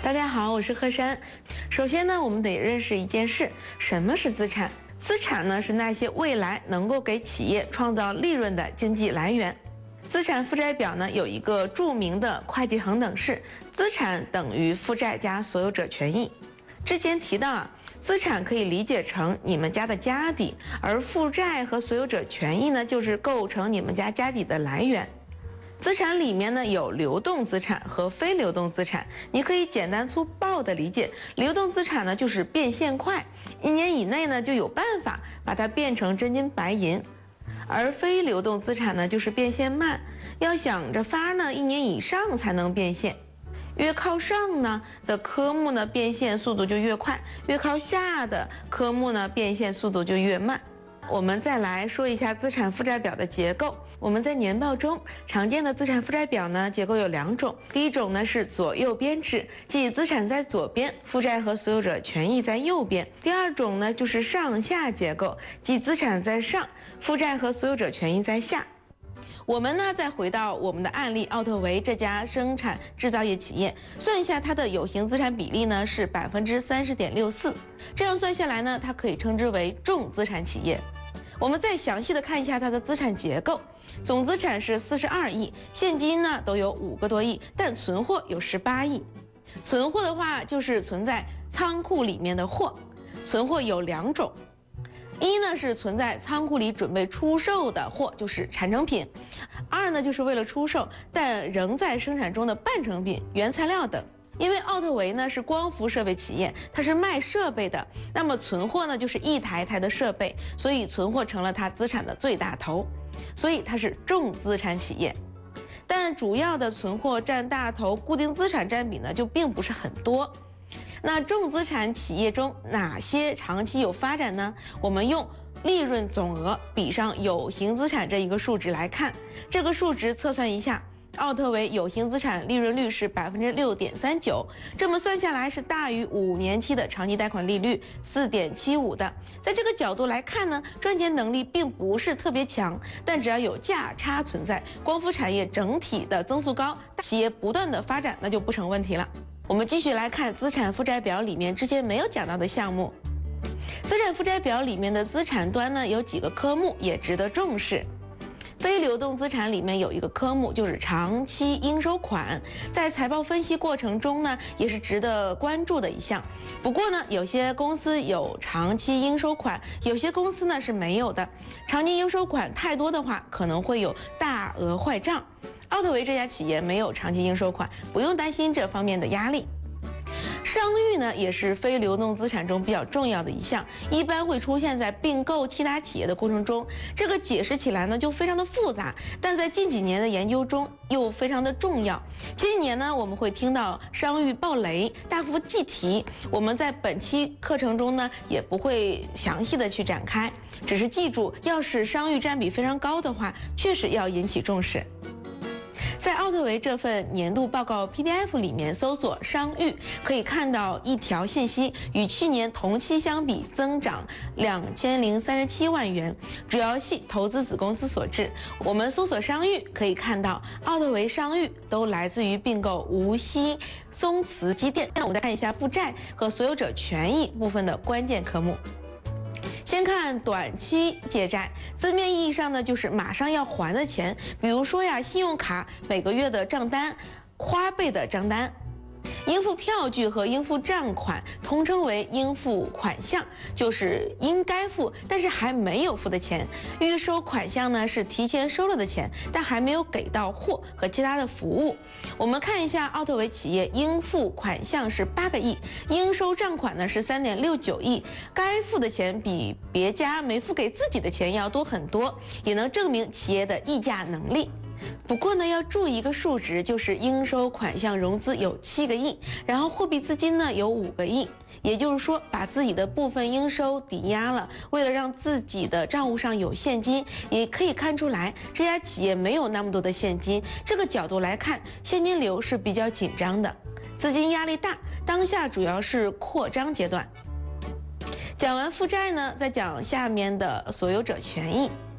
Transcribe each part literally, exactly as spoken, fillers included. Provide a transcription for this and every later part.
大家好，我是贺珊。首先呢，我们得认识一件事，什么是资产？资产呢是那些未来能够给企业创造利润的经济来源。资产负债表呢有一个著名的会计恒等式，资产等于负债加所有者权益。之前提到啊，资产可以理解成你们家的家底，而负债和所有者权益呢就是构成你们家家底的来源。资产里面呢有流动资产和非流动资产，你可以简单粗暴的理解，流动资产呢就是变现快，一年以内呢就有办法把它变成真金白银，而非流动资产呢就是变现慢，要想着法呢一年以上才能变现。越靠上呢的科目呢变现速度就越快，越靠下的科目呢变现速度就越慢。我们再来说一下资产负债表的结构。我们在年报中常见的资产负债表呢，结构有两种。第一种呢是左右边制，即资产在左边，负债和所有者权益在右边。第二种呢就是上下结构，即资产在上，负债和所有者权益在下。我们呢再回到我们的案例，奥特维这家生产制造业企业，算一下它的有形资产比例呢是百分之三十点六四，这样算下来呢，它可以称之为重资产企业。我们再详细的看一下它的资产结构，总资产是四十二亿，现金呢都有五个多亿，但存货有十八亿。存货的话就是存在仓库里面的货，存货有两种。一呢是存在仓库里准备出售的货，就是产成品；二呢就是为了出售但仍在生产中的半成品、原材料等。因为奥特维呢是光伏设备企业，它是卖设备的，那么存货呢就是一台台的设备，所以存货成了它资产的最大头，所以它是重资产企业。但主要的存货占大头，固定资产占比呢就并不是很多。那重资产企业中哪些长期有发展呢？我们用利润总额比上有形资产这一个数值来看，这个数值测算一下，奥特维有形资产利润率是百分之六点三九，这么算下来是大于五年期的长期贷款利率四点七五的。在这个角度来看呢，赚钱能力并不是特别强，但只要有价差存在，光伏产业整体的增速高，企业不断的发展，那就不成问题了。我们继续来看资产负债表里面之前没有讲到的项目。资产负债表里面的资产端呢有几个科目也值得重视。非流动资产里面有一个科目就是长期应收款，在财报分析过程中呢也是值得关注的一项。不过呢，有些公司有长期应收款，有些公司呢是没有的。长期应收款太多的话，可能会有大额坏账。奥特维这家企业没有长期应收款，不用担心这方面的压力。商誉呢也是非流动资产中比较重要的一项，一般会出现在并购其他企业的过程中。这个解释起来呢就非常的复杂，但在近几年的研究中又非常的重要。前几年呢我们会听到商誉爆雷、大幅计提，我们在本期课程中呢也不会详细的去展开，只是记住，要是商誉占比非常高的话，确实要引起重视。在奥特维这份年度报告 P D F 里面搜索商誉，可以看到一条信息，与去年同期相比增长两千零三十七万元，主要系投资子公司所致。我们搜索商誉可以看到，奥特维商誉都来自于并购无锡松磁机电。那我们再看一下负债和所有者权益部分的关键科目。先看短期借债，字面意义上呢就是马上要还的钱，比如说呀，信用卡每个月的账单、花呗的账单。应付票据和应付账款通称为应付款项，就是应该付但是还没有付的钱。预收款项呢是提前收了的钱，但还没有给到货和其他的服务。我们看一下奥特维企业应付款项是八个亿，应收账款呢是三点六九亿，该付的钱比别家没付给自己的钱要多很多，也能证明企业的议价能力。不过呢，要注意一个数值，就是应收款项融资有七个亿，然后货币资金呢有五个亿，也就是说把自己的部分应收抵押了，为了让自己的账户上有现金。也可以看出来这家企业没有那么多的现金，这个角度来看，现金流是比较紧张的，资金压力大，当下主要是扩张阶段。讲完负债呢，再讲下面的所有者权益。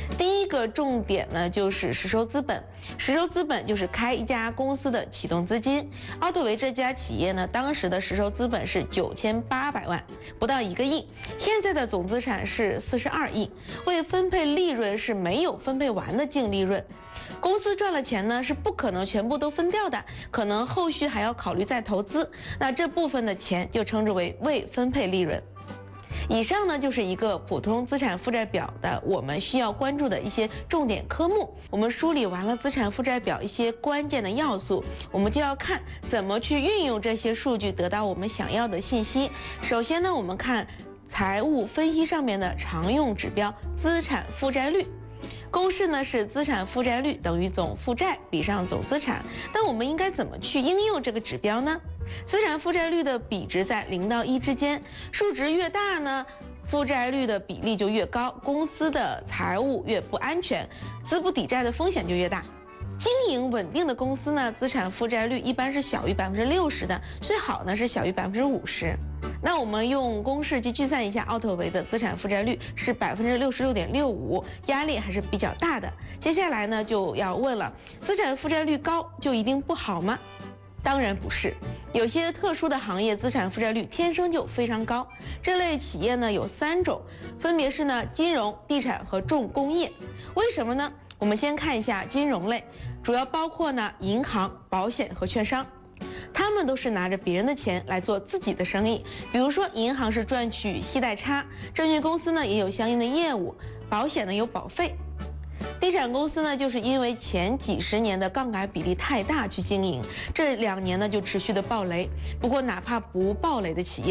第一个重点呢，就是实收资本。实收资本就是开一家公司的启动资金。奥特维这家企业呢，当时的实收资本是九千八百万，不到一个亿。现在的总资产是四十二亿，未分配利润是没有分配完的净利润。公司赚了钱呢，是不可能全部都分掉的，可能后续还要考虑再投资。那这部分的钱就称之为未分配利润。以上呢就是一个普通资产负债表的我们需要关注的一些重点科目。我们梳理完了资产负债表一些关键的要素，我们就要看怎么去运用这些数据得到我们想要的信息。首先呢，我们看财务分析上面的常用指标资产负债率。公式呢是资产负债率等于总负债比上总资产。那我们应该怎么去应用这个指标呢？资产负债率的比值在零到一之间，数值越大呢，负债率的比例就越高，公司的财务越不安全，资不抵债的风险就越大。经营稳定的公司呢，资产负债率一般是小于百分之六十的，最好呢是小于百分之五十。那我们用公式去计算一下，奥特维的资产负债率是百分之六十六点六五，压力还是比较大的。接下来呢就要问了，资产负债率高就一定不好吗？当然不是，有些特殊的行业资产负债率天生就非常高。这类企业呢有三种，分别是呢金融、地产和重工业。为什么呢？我们先看一下金融类，主要包括呢银行、保险和券商。他们都是拿着别人的钱来做自己的生意，比如说银行是赚取息贷差，证券公司呢也有相应的业务，保险呢有保费。地产公司呢，就是因为前几十年的杠杆比例太大去经营，这两年呢就持续的暴雷。不过哪怕不暴雷的企业，